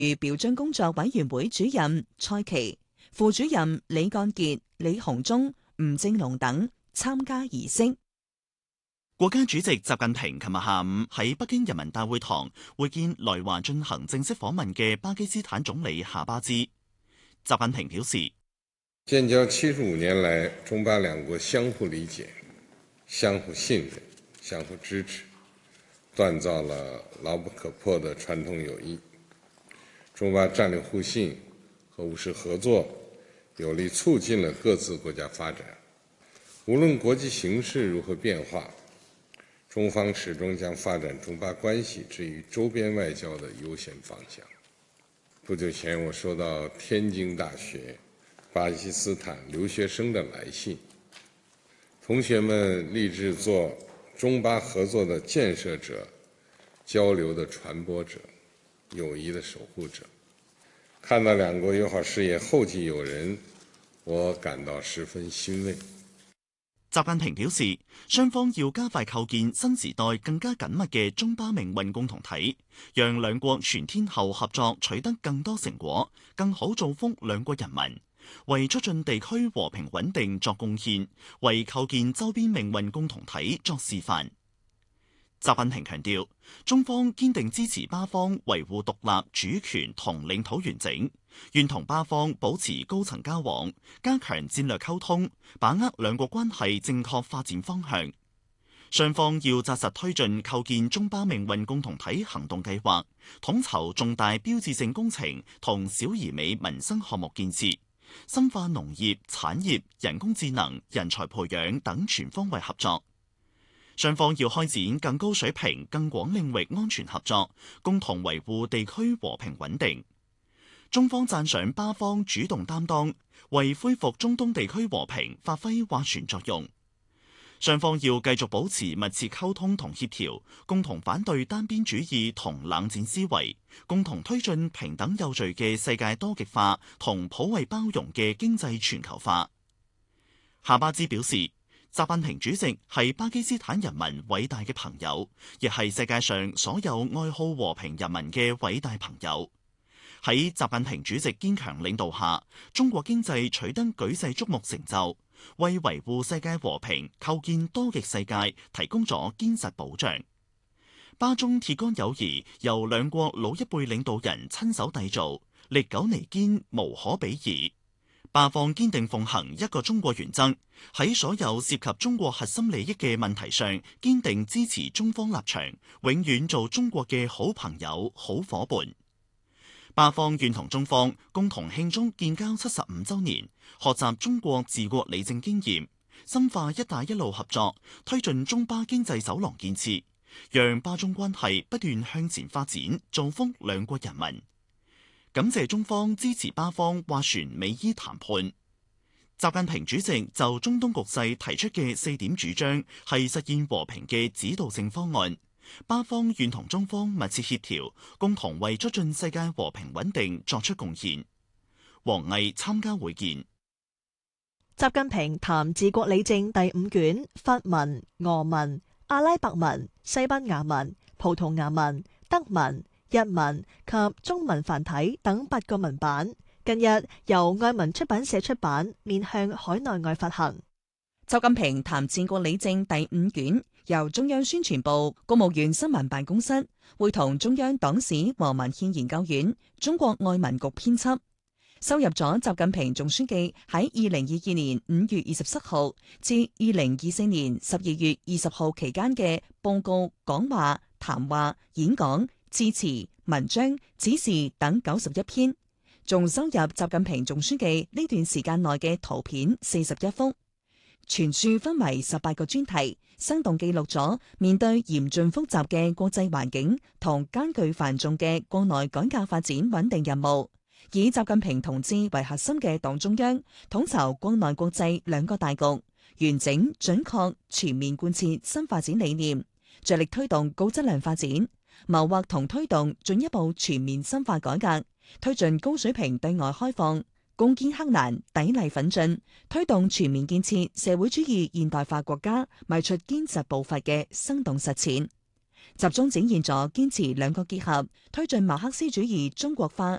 如表彰工作委員會主任蔡奇、副主任李幹傑、李鴻忠、吳正龍等參加儀式。 國家主席習近平琴日下午喺北京人民大會堂會見來華進行正式訪問嘅巴基斯坦總理夏巴茲。習近平表示， 建交75年來，中巴兩國相互理解、相互信任、相互支持，鍛造了牢不可破的傳統友誼。中巴戰略互信和務實合作，有力促進了各自國家發展。無論國際形勢如何變化，中方始終將發展中巴關係置於周邊外交的優先方向。不久前，我收到天津大學巴基斯坦留學生的來信，同學們立志做中巴合作的建設者、交流的傳播者、友誼的守護者。看到兩國友好事業後繼有人，我感到十分欣慰。 習近平表示，雙方要加快構建新時代更加緊密嘅中巴命運共同體，讓兩國全天候合作取得更多成果，更好造福兩國人民，為促進地區和平穩定作貢獻，為構建周邊命運共同體作示範。習近平強調，中方堅定支持巴方維護獨立主權同領土完整，願同巴方保持高層交往，加強戰略溝通，把握兩國關係正確發展方向。雙方要紮實推進構建中巴命運共同體行動計劃，統籌重大標誌性工程同小而美民生項目建設，深化農業、產業、人工智能、人才培養等全方位合作。雙方要開展更高水平、更廣領域安全合作，共同維護地區和平穩定。中方讚賞巴方主動擔當，為恢復中東地區和平發揮斡旋作用。雙方要繼續保持密切溝通同協調，共同反對單邊主義同冷戰思維，共同推進平等有序嘅世界多極化同普惠包容嘅經濟全球化。夏巴茲表示，習近平主席係巴基斯坦人民偉大嘅朋友，亦係世界上所有愛好和平人民嘅偉大朋友。喺習近平主席堅強領導下，中國經濟取得舉世矚目成就，為維護世界和平、構建多極世界提供咗堅實保障。巴中鐵桿友誼由兩國老一輩領導人親手締造，歷久彌堅，無可比擬。巴方堅定奉行一個中國原則，喺所有涉及中國核心利益嘅問題上，堅定支持中方立場，永遠做中國嘅好朋友、好夥伴。巴方願同中方共同慶祝建交75週年，學習中國治國理政經驗，深化一帶一路合作，推進中巴經濟走廊建設，讓巴中關係不斷向前發展，造福兩國人民。感謝中方支持巴方斡旋美伊談判。習近平主席就中東局勢提出嘅4點主張係實現和平嘅指導性方案。巴方願同中方密切協調，共同為促進世界和平穩定作出貢獻。王毅參加會見。 習近平談治國理政第5卷法文、俄文、阿拉伯文、西班牙文、葡萄牙文、德文、日文及中文繁體等8個文版，近日由愛文出版社出版，面向海內外發行。 習近平談治國理政第5卷，由中央宣傳部、公務員新聞辦公室會同中央黨史和文獻研究院、中國愛文局編輯，收入咗習近平總書記喺2022年5月24號至2024年12月20號期間嘅報告、講話、談話、演講、致辭、文章、指示等91篇，仲收入習近平總書記呢段時間內嘅圖片41幅。全書分為18個專題，生動記錄咗面對嚴峻複雜嘅國際環境同艱巨繁重嘅國內改革發展穩定任務，以習近平同志為核心嘅黨中央統籌國內國際兩個大局，完整、準確、全面貫徹新發展理念，着力推動高質量發展，謀劃同推動進一步全面深化改革，推進高水平對外開放，攻堅克難，砥礪奮進，推動全面建設社會主義現代化國家邁出堅實步伐嘅生動實踐。 集中展現咗堅持兩個結合、推進馬克思主義中國化